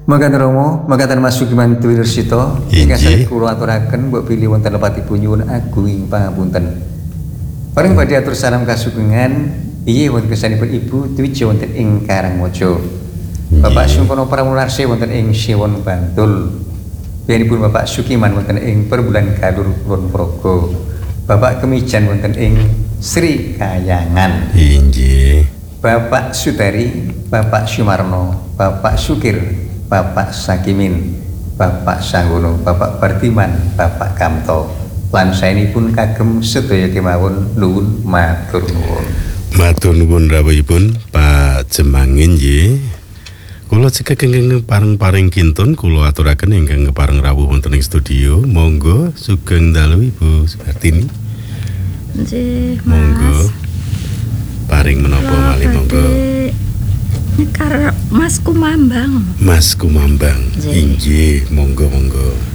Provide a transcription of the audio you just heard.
Mangkatan Romo, mangkatan Mas Sugiman Wirsito, ingkang saged kula aturaken mbok bilih wonten lepatipun nyuwun agung ing pangapunten. Paring badhe atur salam kasugengan inggih wonten kersanipun Ibu Dwija wonten ing Karangwaja. Bapak Sungkono Pramurarsi wonten ing Siwon Bantul. Biyanipun Bapak Sugiman wonten ing Perbulan Galur Kulon Progo. Bapak Kemijan wonten ing Sri Kayangan. Inggih. Bapak Sudari, Bapak Sumarno, Bapak Sukir, Bapak Sakimin, Bapak Sanggono, Bapak Bartiman, Bapak Kamto. Lan saenipun kagem sedaya kemawon nuwun matur nuwun. Matur nuwun rawuhipun Pak Jemangin nggih. Kula cekak ingkang pareng-pareng kintun kula aturaken ingkang kepareng rawuh wonten ing studio. Monggo sugeng dalu Ibu Sukartini. Nggih, Mas. Monggo. Paring menapa malih monggo. Nekar Mas Kumambang. Mas Kumambang. Inggih, monggo.